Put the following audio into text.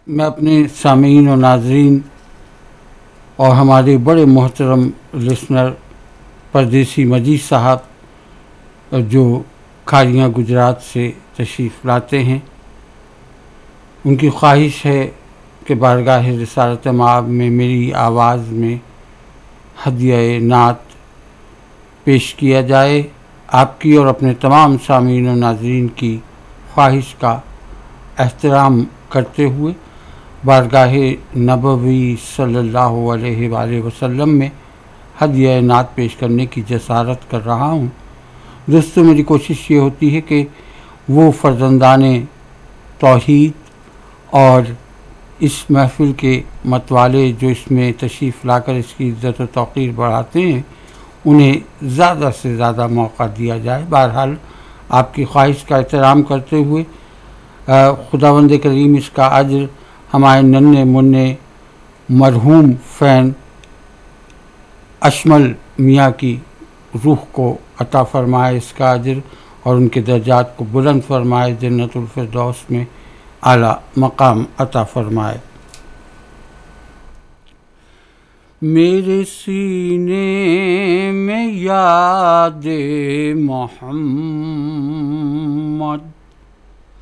میں اپنے سامعین و ناظرین اور ہمارے بڑے محترم لسنر پردیسی مجید صاحب جو کھاریاں گجرات سے تشریف لاتے ہیں، ان کی خواہش ہے کہ بارگاہ رسالت مآب میں میری آواز میں ہدیہ نعت پیش کیا جائے۔ آپ کی اور اپنے تمام سامعین و ناظرین کی خواہش کا احترام کرتے ہوئے بارگاہ نبوی صلی اللہ علیہ وآلہ وسلم میں ہدیہ نعت پیش کرنے کی جسارت کر رہا ہوں۔ دوستو، میری کوشش یہ ہوتی ہے کہ وہ فرزندان توحید اور اس محفل کے متوالے جو اس میں تشریف لا کر اس کی عزت و توقیر بڑھاتے ہیں، انہیں زیادہ سے زیادہ موقع دیا جائے۔ بہرحال آپ کی خواہش کا احترام کرتے ہوئے خداوند کریم اس کا اجر ہمارے ننھے منھے مرحوم فین اشمل میاں کی روح کو عطا فرمائے، اس کا اجر اور ان کے درجات کو بلند فرمائے، جنت الفردوس میں اعلیٰ مقام عطا فرمائے۔ میرے سینے میں یاد محمد